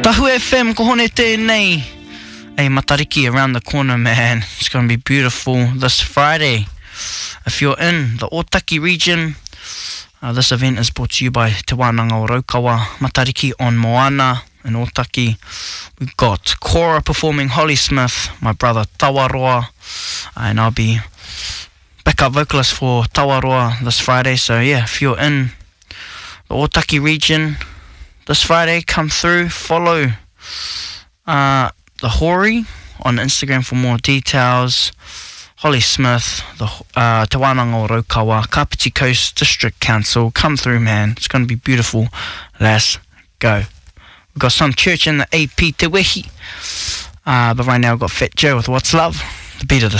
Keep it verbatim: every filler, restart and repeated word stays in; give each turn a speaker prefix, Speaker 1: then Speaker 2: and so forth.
Speaker 1: Tahu F M, kohone tēnei. Hey, Matariki around the corner, man. It's going to be beautiful this Friday. If you're in the Otaki region, uh, this event is brought to you by Te Wānanga o Raukawa, Matariki on Moana in Otaki. We've got Cora performing, Holly Smith, my brother Tawaroa, and I'll be backup vocalist for Tawaroa this Friday. So yeah, if you're in the Otaki region this Friday, come through, follow uh, the Hori on Instagram for more details. Holly Smith, the uh, Te Wānanga o Raukawa, Kapiti Coast District Council. Come through, man. It's going to be beautiful. Let's go. We've got some church in the A P Te Wehi. Uh, but right now we've got Fat Joe with What's Love, the beat of the